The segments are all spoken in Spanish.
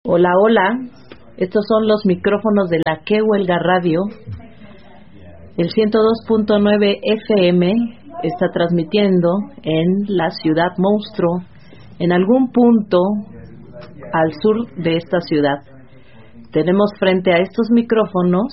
Hola, hola. Estos son los micrófonos de la Que Huelga Radio. El 102.9 FM está transmitiendo en la ciudad monstruo, en algún punto al sur de esta ciudad. Tenemos frente a estos micrófonos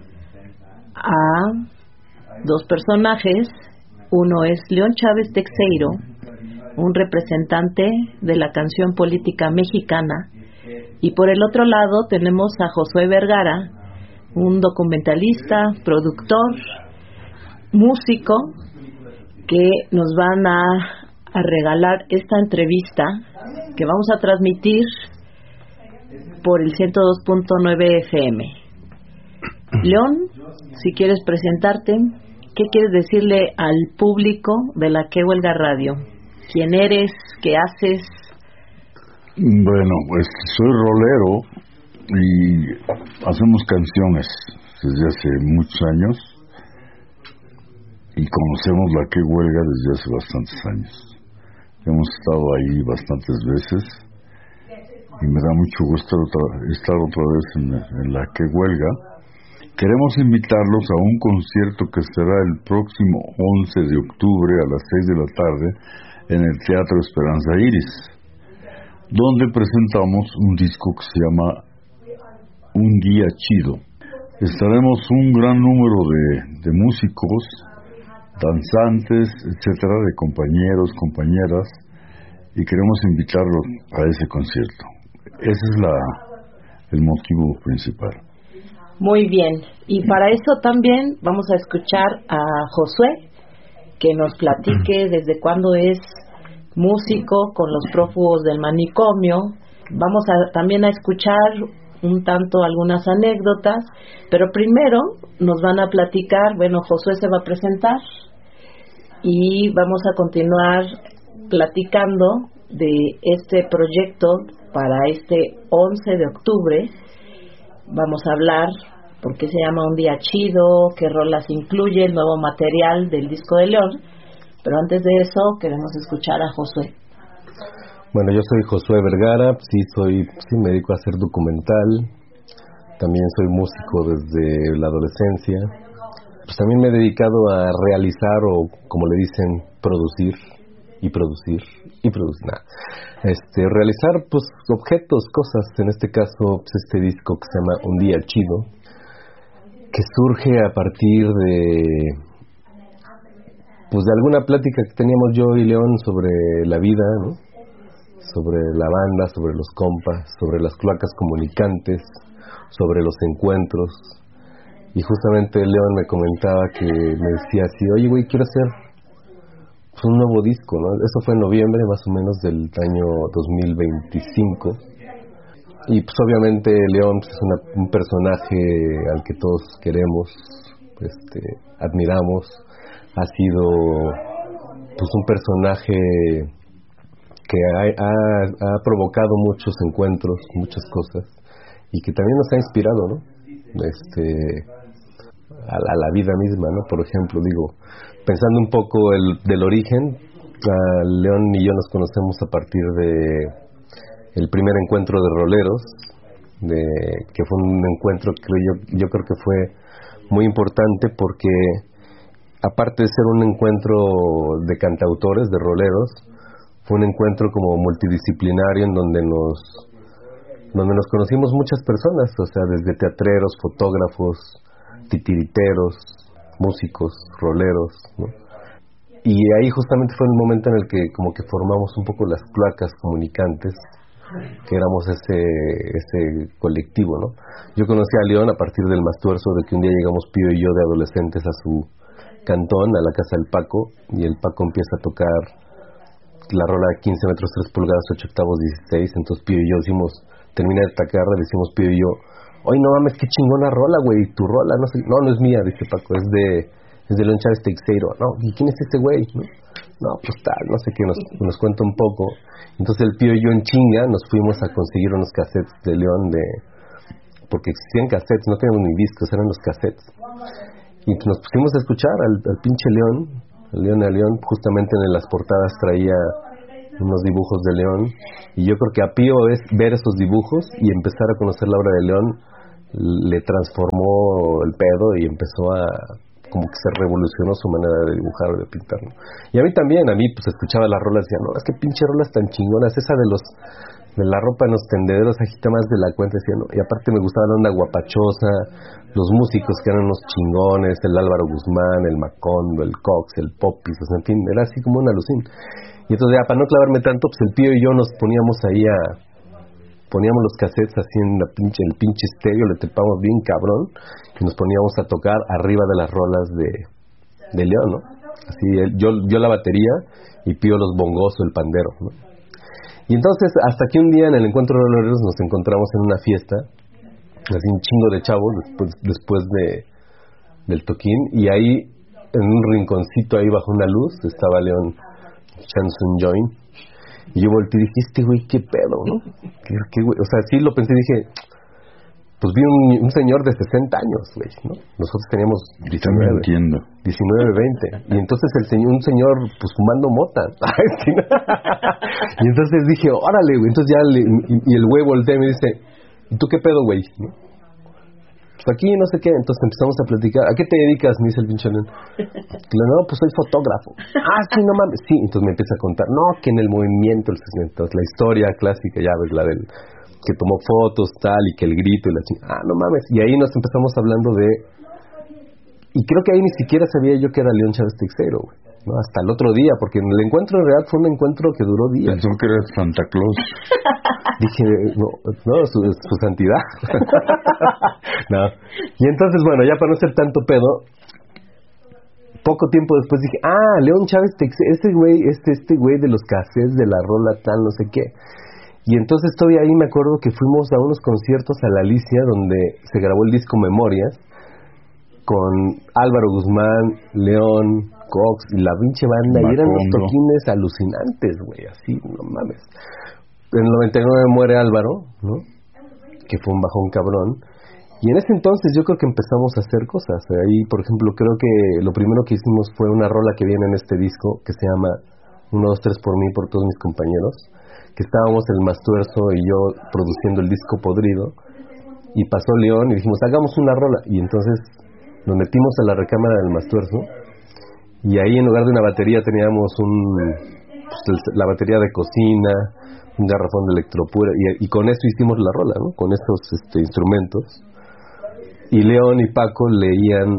a dos personajes. Uno es León Chávez Teixeiro, un representante de la canción política mexicana, y por el otro lado tenemos a Josué Vergara, un documentalista, productor, músico, que nos van a regalar esta entrevista que vamos a transmitir por el 102.9 FM. León, si quieres presentarte, ¿qué quieres decirle al público de la Que Huelga Radio? ¿Quién eres? ¿Qué haces? Bueno, pues soy rolero y hacemos canciones desde hace muchos años y conocemos la Que Huelga desde hace bastantes años. Hemos estado ahí bastantes veces y me da mucho gusto estar otra vez en la Que Huelga. Queremos invitarlos a un concierto que será el próximo 11 de octubre a las 6 de la tarde en el Teatro Esperanza Iris, donde presentamos un disco que se llama Un Día Chido. Estaremos un gran número de músicos, danzantes, etcétera, de compañeros, compañeras, y queremos invitarlos a ese concierto. Ese es el motivo principal. Muy bien, y para eso también vamos a escuchar a Josué, que nos platique desde cuándo es músico con los prófugos del manicomio. Vamos también a escuchar un tanto algunas anécdotas, pero primero nos van a platicar, bueno, Josué se va a presentar y vamos a continuar platicando de este proyecto para este 11 de octubre. Vamos a hablar por qué se llama Un Día Chido, qué rolas incluye el nuevo material del disco de León. Pero antes de eso queremos escuchar a Josué. Bueno, yo soy Josué Vergara, sí me dedico a hacer documental, también soy músico desde la adolescencia. Pues también me he dedicado a realizar, o como le dicen, producir. Realizar pues objetos, cosas, en este caso pues, este disco que se llama Un Día Chido, que surge a partir de alguna plática que teníamos yo y León sobre la vida, ¿no? Sobre la banda, sobre los compas, sobre las cloacas comunicantes, sobre los encuentros. Y justamente León me comentaba me decía así, oye güey, quiero hacer un nuevo disco, ¿no? Eso fue en noviembre más o menos del año 2025. Y pues obviamente León es un personaje al que todos queremos, admiramos. Ha sido pues un personaje que ha provocado muchos encuentros, muchas cosas, y que también nos ha inspirado, ¿no? A la vida misma, ¿no? Por ejemplo, pensando un poco del origen, León y yo nos conocemos a partir de el primer encuentro de roleros, que fue un encuentro que yo creo que fue muy importante porque aparte de ser un encuentro de cantautores, de roleros, fue un encuentro como multidisciplinario en donde nos conocimos muchas personas, o sea, desde teatreros, fotógrafos, titiriteros, músicos, roleros, ¿no? Y ahí justamente fue el momento en el que como que formamos un poco las cloacas comunicantes, que éramos ese colectivo, ¿no? Yo conocí a León a partir del Mastuerzo, de que un día llegamos Pío y yo de adolescentes a su cantón, a la casa del Paco, y el Paco empieza a tocar la rola de 15 metros 3 pulgadas 8 octavos 16. Entonces Pío y yo termina de tacarla, decimos Pío y yo, oye no mames, qué chingona rola güey, tu rola, no es mía, dice Paco, es de León Chávez Teixeiro. No, ¿y quién es este güey? No, pues tal, no sé qué, nos cuenta un poco. Entonces el Pío y yo en chinga nos fuimos a conseguir unos cassettes de León, porque existían cassettes, no teníamos ni discos, eran los cassettes. Y nos pusimos a escuchar al pinche León, León, justamente en las portadas traía unos dibujos de León, y yo creo que a Pío es ver esos dibujos y empezar a conocer la obra de León, le transformó el pedo y empezó a, como que se revolucionó su manera de dibujar o de pintar, ¿no? Y a mí también, pues escuchaba las rolas y decía, no, es que pinche rolas tan chingonas, esa de la ropa en los tendederos agita más de la cuenta, decía, ¿no? Y aparte me gustaba la onda guapachosa, los músicos que eran unos chingones, el Álvaro Guzmán, el Macondo, el Cox, el Popis, o sea, en fin, era así como un alucín. Y entonces ya, para no clavarme tanto, pues el Pío y yo nos poníamos ahí poníamos los cassettes así en el pinche estéreo, le trepamos bien cabrón, y nos poníamos a tocar arriba de las rolas de León, ¿no? Así, yo la batería y Pío los bongos o el pandero, ¿no? Y entonces, hasta que un día en el encuentro de roleros nos encontramos en una fiesta, así un chingo de chavos, después del toquín, y ahí, en un rinconcito ahí bajo una luz, estaba León echándose un joint, y yo volteé y dije, este güey, qué pedo, ¿no? ¿Qué güey? O sea, sí lo pensé y dije, pues vi un señor de 60 años, güey, ¿no? Nosotros teníamos 19, 20. Y entonces un señor, pues fumando mota. Y entonces dije, órale, güey. Entonces ya y el güey voltea y me dice, ¿y tú qué pedo, güey? ¿No? Pues aquí no sé qué. Entonces empezamos a platicar. ¿A qué te dedicas? Me dice el pinche León. No, pues soy fotógrafo. Sí, no mames. Sí, entonces me empieza a contar, no, que en el movimiento, la historia clásica, ya ves, la del que tomó fotos, tal, y que el grito y la chingada. No mames. Y ahí nos empezamos hablando y creo que ahí ni siquiera sabía yo que era León Chávez Teixeiro, güey, ¿no? Hasta el otro día, porque el encuentro en realidad fue un encuentro que duró días. Pensó que era Santa Claus. Dije, no, su santidad. No. Y entonces, bueno, ya para no ser tanto pedo, poco tiempo después dije, León Chávez Teixeiro, este güey de los cassettes de la rola tal, no sé qué. Y entonces estoy ahí, me acuerdo que fuimos a unos conciertos a la Alicia, donde se grabó el disco Memorias, con Álvaro Guzmán, León, Cox y la pinche banda, y eran unos toquines alucinantes, güey, así, no mames. En el 99 muere Álvaro, ¿no? Que fue un bajón cabrón. Y en ese entonces yo creo que empezamos a hacer cosas. Ahí, por ejemplo, creo que lo primero que hicimos fue una rola que viene en este disco, que se llama 1, 2, 3 por mí, por todos mis compañeros, que estábamos el Mastuerzo y yo produciendo el disco Podrido, y pasó León y dijimos, hagamos una rola, y entonces nos metimos a la recámara del Mastuerzo, y ahí en lugar de una batería teníamos la batería de cocina, un garrafón de electropura, y con eso hicimos la rola, ¿no? Con estos instrumentos, y León y Paco leían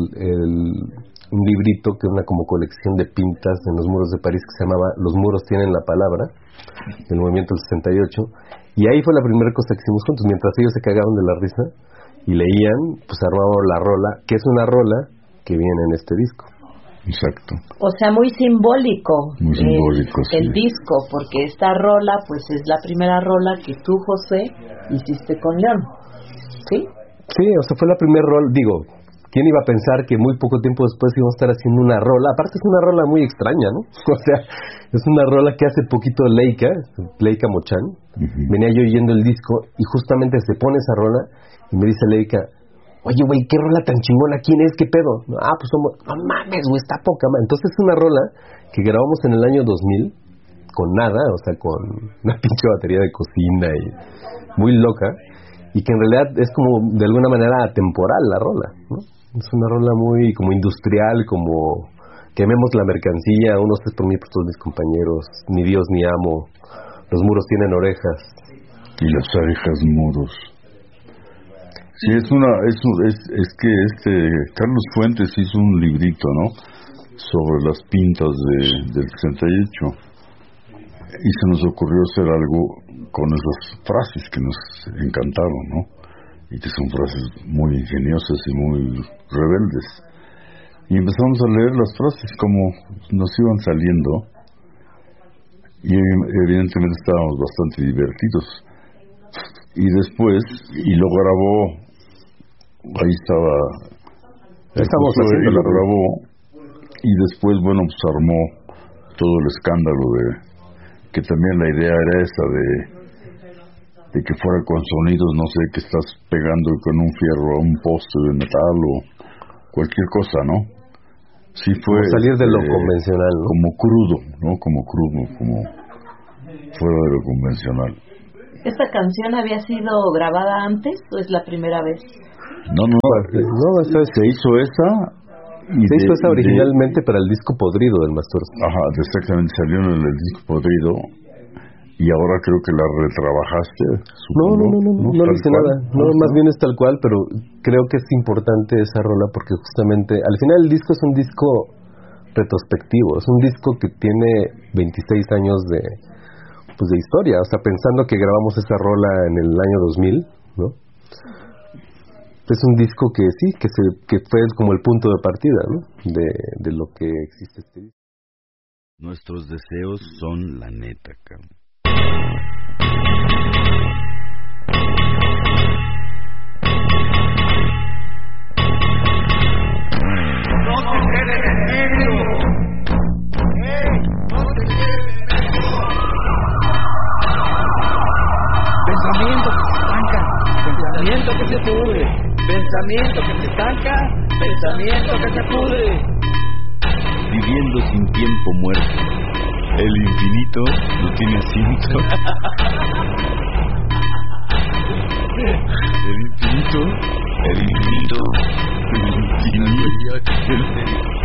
un librito que es una como colección de pintas en los muros de París que se llamaba Los muros tienen la palabra, del movimiento del 68, y ahí fue la primera cosa que hicimos juntos. Mientras ellos se cagaban de la risa y leían, pues armábamos la rola, que es una rola que viene en este disco. Exacto. O sea, muy simbólico. Muy simbólico, sí. El disco, porque esta rola, pues es la primera rola que tú, José, hiciste con León, ¿sí? Sí, o sea, fue la primera rola, digo, ¿quién iba a pensar que muy poco tiempo después íbamos a estar haciendo una rola? Aparte es una rola muy extraña, ¿no? O sea, es una rola que hace poquito Leica Mochán. Venía yo oyendo el disco y justamente se pone esa rola y me dice Leica, oye, güey, ¿qué rola tan chingona? ¿Quién es? ¿Qué pedo? Pues somos, no mames, güey, está poca madre. Entonces es una rola que grabamos en el año 2000 con nada, o sea, con una pinche batería de cocina y muy loca, y que en realidad es como de alguna manera atemporal la rola, ¿no? Es una rola muy como industrial, como quememos la mercancía, 1, 2, 3 por mí, por todos mis compañeros, ni Dios ni amo, los muros tienen orejas. Y las orejas muros. Sí, es que Carlos Fuentes hizo un librito, ¿no? Sobre las pintas del 68. Y se nos ocurrió hacer algo con esas frases que nos encantaron, ¿no? Y que son frases muy ingeniosas y muy rebeldes. Y empezamos a leer las frases como nos iban saliendo, y evidentemente estábamos bastante divertidos. Y después, y lo grabó, ahí estamos haciendo, lo grabó, y después, bueno, pues armó todo el escándalo que también la idea era esa de que fuera con sonidos, no sé, que estás pegando con un fierro a un poste de metal o cualquier cosa, ¿no? Sí fue como salir de lo convencional, ¿no? Como crudo, ¿no? Como fuera de lo convencional. ¿Esta canción había sido grabada antes o es la primera vez? No, se hizo esa. Se hizo esa originalmente para el disco Podrido del Masturzo. Ajá, exactamente, salió en el disco Podrido. Y ahora creo que la retrabajaste. No le hice nada. No, más bien es tal cual, pero creo que es importante esa rola porque justamente al final el disco es un disco retrospectivo, es un disco que tiene 26 años de historia, o sea, pensando que grabamos esa rola en el año 2000, ¿no? Es un disco que sí, que fue como el punto de partida, ¿no? De lo que existe este disco. Nuestros deseos son la neta, cabrón. No te quedes en medio. No te quedes en medio. Pensamiento que se estanca, pensamiento que se pudre, pensamiento que se estanca, pensamiento que se pudre. Viviendo sin tiempo muerto. El infinito no tiene asiento. El infinito.